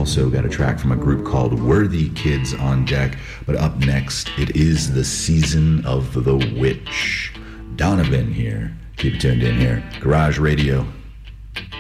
Also got a track from a group called Worthy Kids on deck. But up next, it is the season of the witch. Donovan here. Keep it tuned in here. Garage Radio.